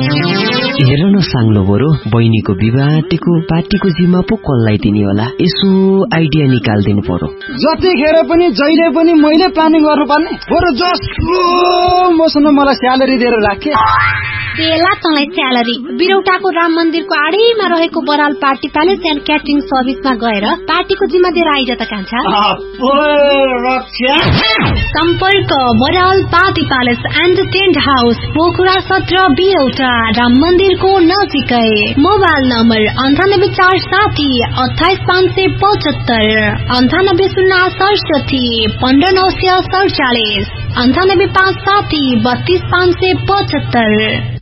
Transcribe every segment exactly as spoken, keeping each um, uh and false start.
हेर न साङ्लो बरु बहिनीको विवाह आँटेको पार्टीको जिम्मा पो कसलाई दिने होला यसो आइडिया निकाल्दिनु पर्यो जतिखेर पनि जहिले पनि मैले प्लानिङ गर्नुपर्ने बरु जसो मसँग मलाई स्यालेरी दिएर राखे बेला तँलाई स्यालेरी बिरौटाको राम मन्दिरको आडैमा रहेको Baral party palace and catering सर्भिसमा गएर पार्टीको जिम्मा दिएर आइज त कान्छा सम्पर्क Baral party palace and tent house Pokhara सत्र बिरौटा राम मन्दिरको नजिकै मोबाइल नम्बर अन्ठानब्बे चार साठी अठाइस पाँच सय पचहत्तर अन्ठानब्बे शून्य सडसठी पन्ध्र नौ सय सडचालिस अन्ठानब्बे पाँच साठी बत्तीस पाँच सय पचहत्तर।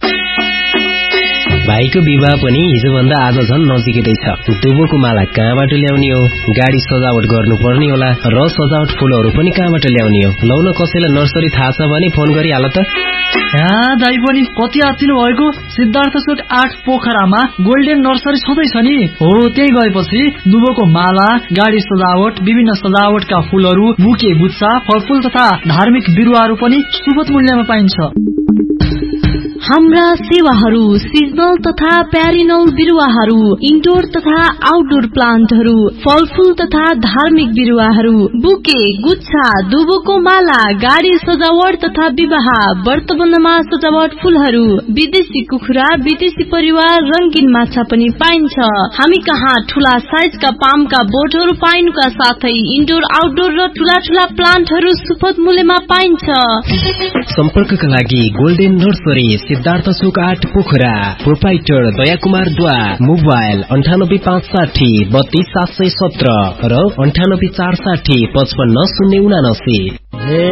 भाइको विवाह पनि हिजोभन्दा आज झन् नजिकै छ। दुबोको माला कहाँबाट ल्याउने हो, गाडी सजावट गर्नुपर्ने होला र सजावट फूलहरू पनि कहाँबाट ल्याउने हो। लौ न कसैलाई नर्सरी थाहा छ भने फोन गरिहाल त। दाइ पनि कति आचिलो भएको सिद्धार्थ चोक आठ पोखरामा गोल्डन नर्सरी छँदैछ नि हो। त्यही गएपछि दुबोको माला, गाडी सजावट, विभिन्न सजावटका फूलहरू, बुके गुच्छा, फलफूल तथा धार्मिक बिरुवाहरू पनि सुपथ मूल्यमा पाइन्छ। हाम्रा सेवाहरू सिजनल तथा प्यारिनल बिरुवाहरू, इन्डोर तथा आउटडोर प्लान्टहरू, फलफूल तथा धार्मिक बिरुवाहरू, बुके गुच्छा, दुबोको माला, गाडी सजावट तथा विवाह व्रतबन्धमा सजावट फूलहरू, विदेशी कुखुरा, विदेशी परिवार, रंगीन माछा पनि पाइन्छ। हामी कहाँ ठूला साइजका पामका बोटहरू पाइनुका साथै इन्डोर आउटडोर र ठूला ठूला प्लान्टहरू सुपथ मूल्यमा पाइन्छ। सम्पर्कका लागि गोल्डन नर्सरी सिद्धार्थ चोक आठ पोखरा, प्रोपाइटर दया कुमार द्वा, मोबाइल अन्ठानब्बे पाँच साठी बत्तीस सात सय सत्र र अन्ठानब्बे चार साठी पचपन्न शून्य उनासी।